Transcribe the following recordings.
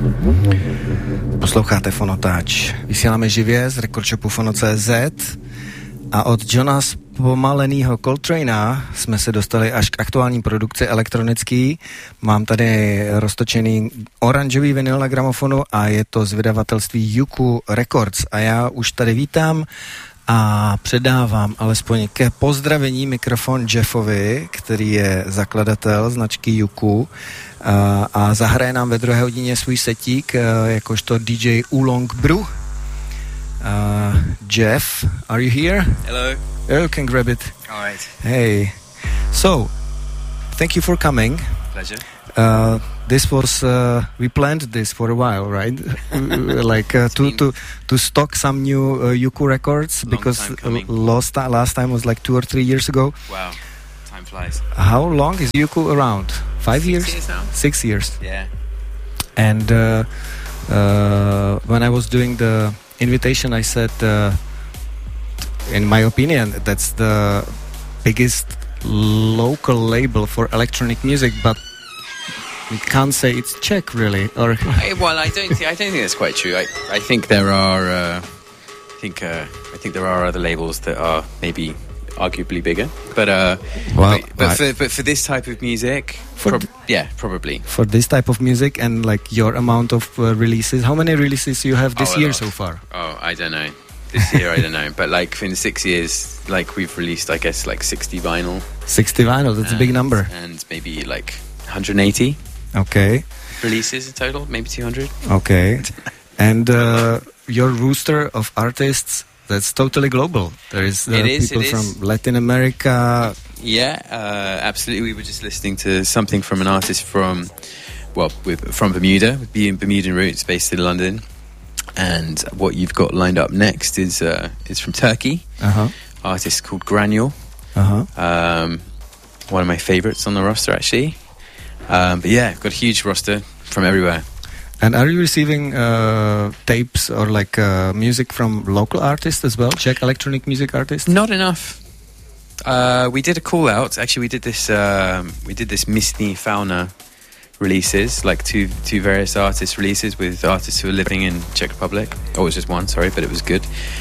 Posloucháte Fonotáč. Vysíláme živě z rekordshopu Fono.cz a od Johna zpomalenýho Coltrane'a jsme se dostali až k aktuální produkci elektronický. Mám tady roztočený oranžový vinyl na gramofonu a je to z vydavatelství Yuku Records. A já už tady vítám a předávám alespoň ke pozdravení mikrofon Jeffovi, který je zakladatel značky Yuku a zahraje nám ve druhé hodině svůj setík jakožto DJ Oolong Brew. Jeff, are you here? Hello. You can grab it. All right. Hey. So, thank you for coming. Pleasure. This was we planned this for a while, right? To stock some new Yuku records because last time was like 2 or 3 years ago. Wow, time flies. How long is Yuku around? 5 years? 6 years now. 6 years. Yeah. And when I was doing the invitation, I said, in my opinion, that's the biggest local label for electronic music, but we can't say it's Czech, really. Or Well, I don't think that's quite true. I think there are. I think there are other labels that are maybe arguably bigger, but for this type of music, probably for this type of music and like your amount of releases. How many releases you have this year so far? Oh, I don't know. This year, I don't know, but like in 6 years, like we've released, I guess, like 60 vinyl. 60 vinyl, that's a big number. And maybe like 180. Okay. Releases in total, maybe 200. Okay. And your roster of artists, that's totally global. There is people from Latin America. Yeah, absolutely. We were just listening to something from an artist from Bermuda, being Bermudan roots, based in London. And what you've got lined up next is from Turkey. Artist called Granule. One of my favourites on the roster, actually. But yeah, got a huge roster from everywhere. And are you receiving tapes or like music from local artists as well? Czech electronic music artists? Not enough. We did a call out. Actually, we did this Místní fauna releases, like two various artists releases with artists who are living in Czech Republic. Oh, it was just one, sorry, but it was good.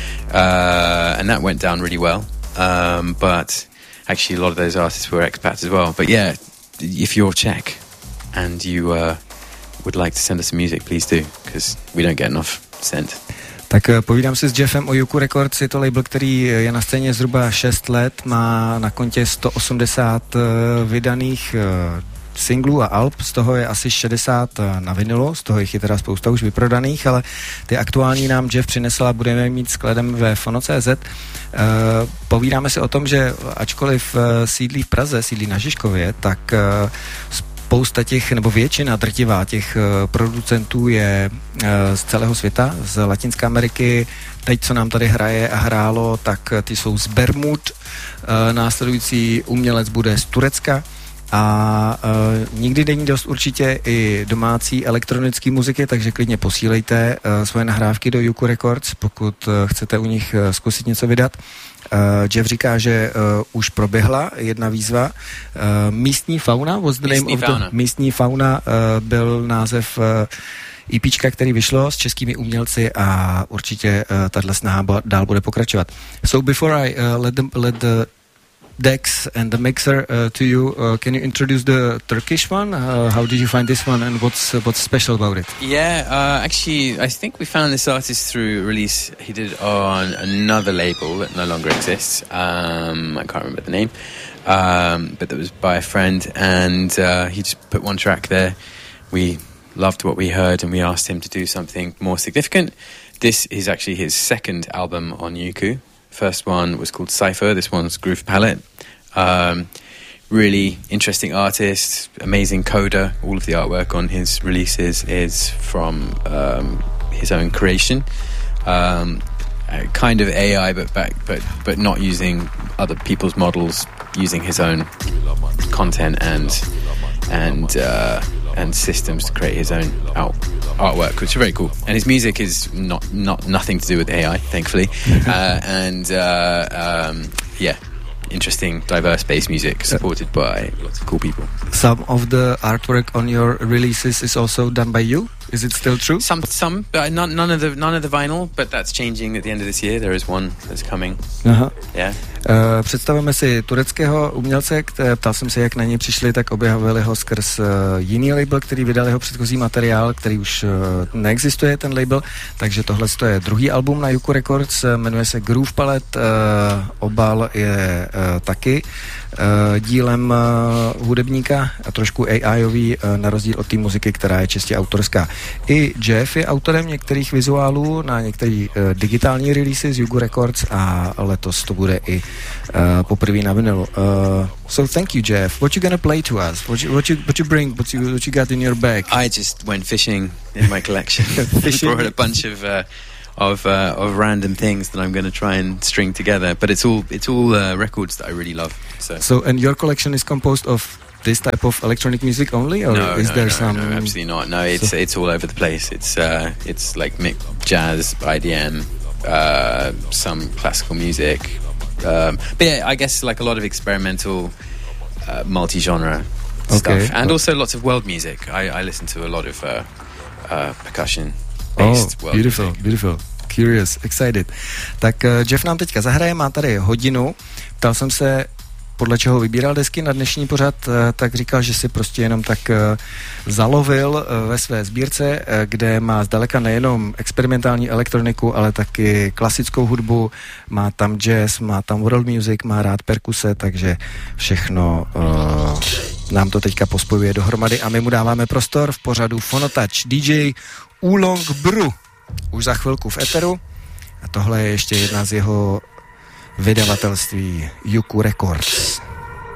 And that went down really well. But actually, a lot of those artists were expats as well. But yeah, if you're Czech and you would like to send us some music, please do, because we don't get enough sent. Tak povídám si s Jeffem o Yuku Records, je to label, který je na scéně zhruba 6 let, má na kontě 180 vydaných singlů a alb, z toho je asi 60 na vinylu, z toho jich je teda spousta už vyprodaných, ale ty aktuální nám Jeff přinesl a budeme mít skladem ve Fono.cz. Povídáme si o tom, že ačkoliv sídlí v Praze, sídlí na Žižkově, tak spousta těch, nebo většina drtivá těch producentů je z celého světa, z Latinské Ameriky. Teď, co nám tady hraje a hrálo, tak ty jsou z Bermud. Následující umělec bude z Turecka. A nikdy není dost určitě i domácí elektronické muziky, takže klidně posílejte svoje nahrávky do Yuku Records, pokud chcete u nich zkusit něco vydat. Jeff říká, že už proběhla jedna výzva. Místní fauna, Místní fauna byl název EPčka, který vyšlo s českými umělci a určitě tato snaha dál bude pokračovat. So before I let the decks and the mixer to you, can you introduce the Turkish one? How did you find this one and what's special about it? Yeah, actually I think we found this artist through a release he did on another label that no longer exists. I can't remember the name, but that was by a friend, and he just put one track there. We loved what we heard and we asked him to do something more significant. This is actually his second album on Yuku. First one was called Cypher. This one's Groove Palette. Really interesting artist, amazing coder. All of the artwork on his releases is from his own creation. Kind of AI, but not using other people's models, using his own content and systems to create his own artwork, which is very cool. And his music is nothing to do with AI, thankfully. interesting, diverse bass music supported by lots of cool people. Some of the artwork on your releases is also done by you? Is it still true? Some, but none of the vinyl. But that's changing at the end of this year. There is one that's coming. Aha. Yeah. Představíme si tureckého umělce, ptal jsem se, jak na něj přišli, tak objevili ho skrz jiný label, který vydal jeho předchozí materiál, který už neexistuje, ten label, takže tohle je druhý album na Yuku Records, jmenuje se Groove Palette, obal je taky dílem hudebníka a trošku AI-ový, na rozdíl od té muziky, která je čistě autorská. I Jeff je autorem některých vizuálů na některé digitální releasy z Yuku Records a letos to bude i poprvé na vinylu. So thank you, Jeff. What you gonna play to us? What you bring? What you got in your bag? I just went fishing in my collection. Brought a bunch of random things that I'm going to try and string together. But it's all records that I really love. So and your collection is composed of this type of electronic music only, or is there some? No, absolutely not. No, it's all over the place. It's like jazz, IDM, some classical music. But yeah, I guess like a lot of experimental, multi-genre stuff, and also lots of world music. I listen to a lot of percussion-based world music. Beautiful. Curious, excited. Tak Jeff nám teďka zahraje, má tady hodinu. Ptal jsem se, podle čeho vybíral desky na dnešní pořad, tak říkal, že si prostě jenom tak zalovil ve své sbírce, kde má zdaleka nejenom experimentální elektroniku, ale taky klasickou hudbu, má tam jazz, má tam world music, má rád perkuse, takže všechno nám to teďka pospojuje dohromady a my mu dáváme prostor v pořadu Phonotouch. DJ Oolong Bru už za chvilku v eteru a tohle je ještě jedna z jeho vydavatelství Yuku Records.